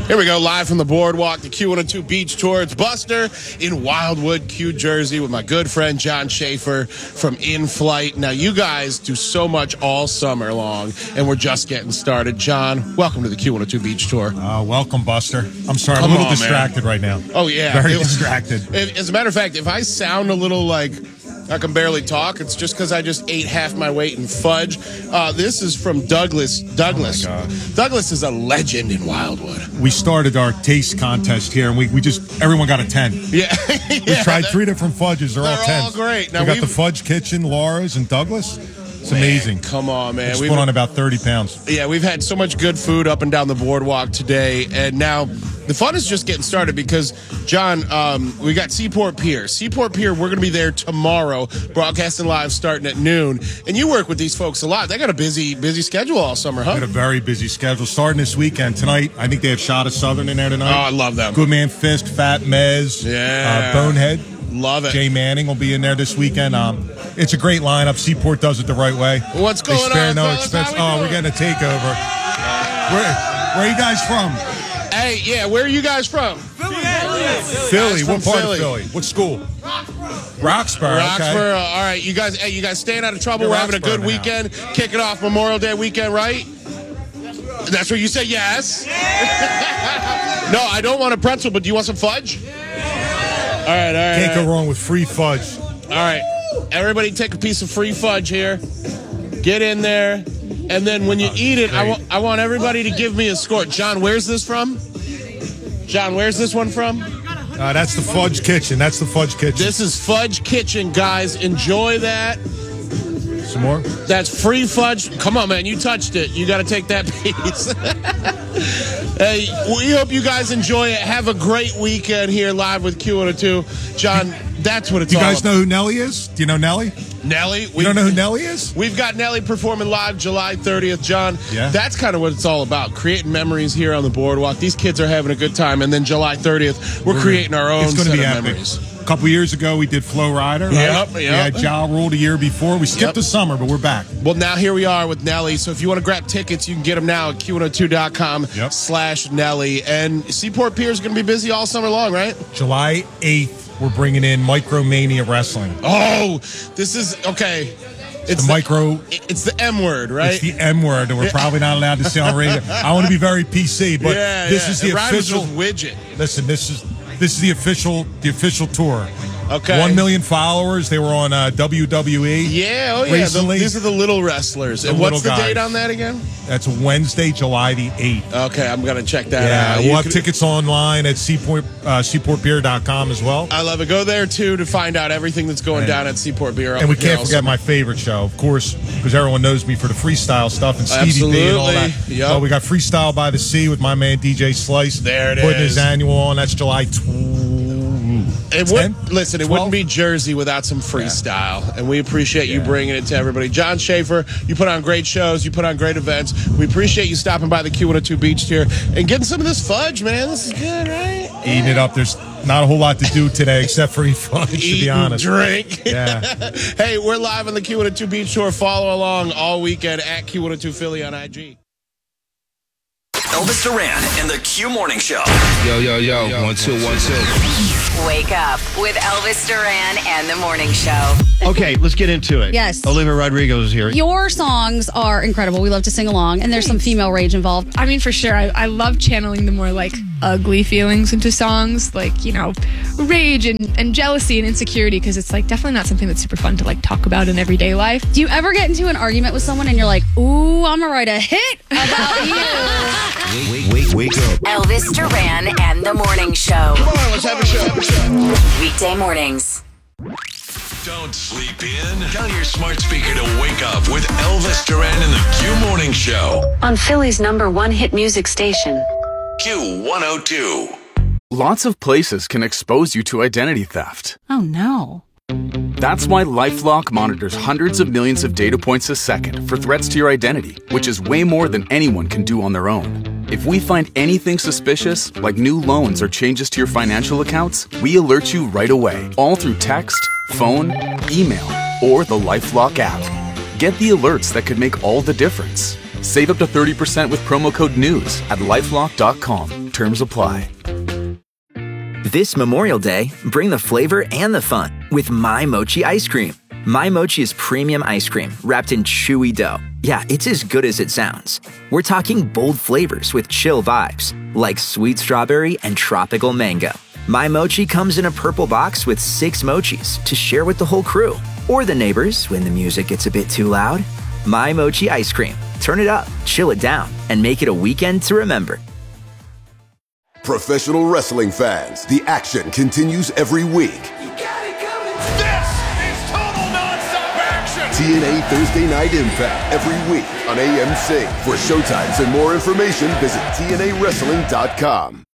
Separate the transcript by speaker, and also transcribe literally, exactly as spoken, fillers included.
Speaker 1: Here we go, live from the boardwalk, the Q one oh two Beach Tour. It's Buster in Wildwood, Q, Jersey, with my good friend John Schaefer from In Flight. Now, you guys do so much all summer long, and we're just getting started. John, welcome to the Q one oh two Beach Tour.
Speaker 2: Uh, welcome, Buster. I'm sorry, I'm
Speaker 1: Come
Speaker 2: a little
Speaker 1: on,
Speaker 2: distracted
Speaker 1: man.
Speaker 2: right now.
Speaker 1: Oh, yeah.
Speaker 2: Very
Speaker 1: It was-
Speaker 2: distracted.
Speaker 1: As a matter of fact, if I sound a little like I can barely talk, it's just because I just ate half my weight in fudge. Uh, this is from Douglas. Douglas.
Speaker 2: Oh, my God.
Speaker 1: Douglas is a legend in Wildwood.
Speaker 2: We started our taste contest here, and we, we just, everyone got a ten.
Speaker 1: Yeah.
Speaker 2: We
Speaker 1: yeah,
Speaker 2: tried
Speaker 1: that-
Speaker 2: three different fudges. They're,
Speaker 1: They're
Speaker 2: all tens.
Speaker 1: all great. Now
Speaker 2: we got the
Speaker 1: we've-
Speaker 2: Fudge Kitchen, Laura's, and Douglas. It's amazing.
Speaker 1: Man, come on, man.
Speaker 2: Just
Speaker 1: We've-
Speaker 2: put on about thirty pounds.
Speaker 1: Yeah, we've had so much good food up and down the boardwalk today, and now the fun is just getting started because, John, um, we got Seaport Pier. Seaport Pier, we're going to be there tomorrow, broadcasting live starting at noon. And you work with these folks a lot. They got a busy, busy schedule all summer, huh?
Speaker 2: Got a very busy schedule starting this weekend. Tonight, I think they have Shot of Southern in there tonight.
Speaker 1: Oh, I love them.
Speaker 2: Good Man Fist, Fat Mez,
Speaker 1: Yeah.
Speaker 2: uh, Bonehead.
Speaker 1: Love it.
Speaker 2: Jay Manning will be in there this weekend. Um, it's a great lineup. Seaport does it the right way.
Speaker 1: What's
Speaker 2: They
Speaker 1: going
Speaker 2: spare
Speaker 1: on,
Speaker 2: no
Speaker 1: fellas?
Speaker 2: expense.
Speaker 1: How we
Speaker 2: Oh,
Speaker 1: doing?
Speaker 2: we're getting a takeover. Where, where are you guys from?
Speaker 1: Hey, yeah, where are you guys from?
Speaker 2: Philly.
Speaker 1: Guys
Speaker 2: What
Speaker 1: from
Speaker 2: part
Speaker 1: Philly.
Speaker 2: of Philly? What school? Roxborough.
Speaker 1: Roxborough.
Speaker 2: Okay.
Speaker 1: All right, you guys. Hey, you guys staying out of trouble.
Speaker 2: Yeah,
Speaker 1: We're having a good
Speaker 2: Roxborough now.
Speaker 1: weekend. Kicking off Memorial Day weekend, right? That's where you say yes. No, I don't want a pretzel, but do you want some fudge? All right, all right.
Speaker 2: Can't
Speaker 1: all
Speaker 2: go
Speaker 1: right.
Speaker 2: wrong with free fudge.
Speaker 1: All right, everybody, take a piece of free fudge here. Get in there, and then when you
Speaker 2: Oh,
Speaker 1: eat it, I
Speaker 2: great.
Speaker 1: want I want everybody to give me a score. John, where's this from? John, where's this one from?
Speaker 2: Uh, that's the Fudge Kitchen. That's the Fudge Kitchen.
Speaker 1: This is Fudge Kitchen, guys. Enjoy that.
Speaker 2: Some more?
Speaker 1: That's free fudge. Come on, man. You touched it. You got to take that piece. Hey, we hope you guys enjoy it. Have a great weekend here live with Q one oh two. John, that's what it's
Speaker 2: Do you
Speaker 1: all
Speaker 2: guys
Speaker 1: about.
Speaker 2: know who Nelly is? Do you know Nelly?
Speaker 1: Nelly?
Speaker 2: You don't know who Nelly is?
Speaker 1: We've got Nelly performing live July thirtieth, John.
Speaker 2: Yeah.
Speaker 1: That's kind of what it's all about, creating memories here on the boardwalk. These kids are having a good time, and then July thirtieth, we're, creating our own
Speaker 2: It's going
Speaker 1: set
Speaker 2: to be
Speaker 1: of
Speaker 2: epic.
Speaker 1: memories.
Speaker 2: A couple years ago, we did Flow Rider. Right?
Speaker 1: Yep,
Speaker 2: We
Speaker 1: yep.
Speaker 2: had Ja Rule the year before. We skipped
Speaker 1: Yep.
Speaker 2: the summer, but we're back.
Speaker 1: Well, now here we are with Nelly. So if you want to grab tickets, you can get them now at Q one oh two dot com
Speaker 2: Yep.
Speaker 1: slash Nelly. And Seaport Pier is going to be busy all summer long, right?
Speaker 2: July eighth, we're bringing in Micromania Wrestling.
Speaker 1: Oh, this is, okay. It's
Speaker 2: The micro,
Speaker 1: It's the M word, right?
Speaker 2: it's the M word, and we're probably not allowed to say on radio. I want to be very P C, but
Speaker 1: yeah,
Speaker 2: this
Speaker 1: yeah.
Speaker 2: is the
Speaker 1: It rhymes
Speaker 2: official.
Speaker 1: with widget.
Speaker 2: Listen, this is this is the official the official tour.
Speaker 1: Okay.
Speaker 2: One million followers. They were on uh, W W E.
Speaker 1: Yeah, oh yeah. The,
Speaker 2: Recently.
Speaker 1: these are the little wrestlers.
Speaker 2: The
Speaker 1: and what's the
Speaker 2: little
Speaker 1: date
Speaker 2: guys.
Speaker 1: on that again?
Speaker 2: That's Wednesday, July the eighth.
Speaker 1: Okay, I'm going to check that
Speaker 2: Yeah,
Speaker 1: out.
Speaker 2: we'll
Speaker 1: You
Speaker 2: have
Speaker 1: could-
Speaker 2: tickets online at seaport uh, seaport beer dot com as well.
Speaker 1: I love it. Go there, too, to find out everything that's going
Speaker 2: And-
Speaker 1: down at Seaport Beer.
Speaker 2: And we can't forget my favorite show, of course, because everyone knows me for the freestyle stuff and Stevie B and all that.
Speaker 1: Absolutely. Yep.
Speaker 2: So we got Freestyle by the Sea with my man D J Slice.
Speaker 1: There it
Speaker 2: Putting
Speaker 1: is.
Speaker 2: his annual on. That's July twelfth.
Speaker 1: It would, listen, it
Speaker 2: twelve?
Speaker 1: wouldn't be Jersey without some freestyle, and we appreciate you
Speaker 2: Yeah.
Speaker 1: bringing it to everybody. John Schaefer, you put on great shows, you put on great events. We appreciate you stopping by the Q one oh two Beach here and getting some of this fudge, man. This is good, right?
Speaker 2: Eating it up. There's not a whole lot to do today except for eat fudge, to
Speaker 1: Eat
Speaker 2: be
Speaker 1: and
Speaker 2: honest.
Speaker 1: drink.
Speaker 2: Yeah.
Speaker 1: Hey, we're live on the Q one oh two Beach Tour. Follow along all weekend at Q one oh two Philly on I G.
Speaker 3: Elvis Duran and the Q Morning Show.
Speaker 4: Yo, yo, yo, one, two, one, two.
Speaker 5: Wake up with Elvis Duran and the Morning Show.
Speaker 6: Okay, let's get into it.
Speaker 7: Yes.
Speaker 6: Olivia Rodrigo is here.
Speaker 7: Your songs are incredible. We love to sing along, and there's some female rage involved.
Speaker 8: I mean, for sure. I, I love channeling the more like ugly feelings into songs, like, you know, rage and, and jealousy and insecurity, because it's like definitely not something that's super fun to like talk about in everyday life.
Speaker 7: Do you ever get into an argument with someone and you're like, ooh, I'm gonna write a hit about you?
Speaker 3: Wake, wake, wake up.
Speaker 5: Elvis Duran and the Morning Show.
Speaker 1: Come on, let's have a show. Have a show.
Speaker 5: Weekday mornings.
Speaker 3: Don't sleep in. Tell your smart speaker to wake up with Elvis Duran and the Q Morning Show.
Speaker 9: On Philly's number one hit music station.
Speaker 3: Q one oh two.
Speaker 10: Lots of places can expose you to identity theft.
Speaker 7: Oh, no.
Speaker 10: That's why LifeLock monitors hundreds of millions of data points a second for threats to your identity, which is way more than anyone can do on their own. If we find anything suspicious, like new loans or changes to your financial accounts, we alert you right away, all through text, phone, email, or the LifeLock app. Get the alerts that could make all the difference. Save up to thirty percent with promo code NEWS at lifelock dot com. Terms apply.
Speaker 11: This Memorial Day, bring the flavor and the fun with My Mochi ice cream. My Mochi is premium ice cream wrapped in chewy dough. Yeah, it's as good as it sounds. We're talking bold flavors with chill vibes, like sweet strawberry and tropical mango. My Mochi comes in a purple box with six mochis to share with the whole crew, or the neighbors when the music gets a bit too loud. My Mochi ice cream. Turn it up, chill it down, and make it a weekend to remember.
Speaker 12: Professional wrestling fans, the action continues every week.
Speaker 3: You got it coming. This is total nonstop action.
Speaker 12: T N A Thursday Night Impact every week on A M C. For showtimes and more information, visit T N A wrestling dot com.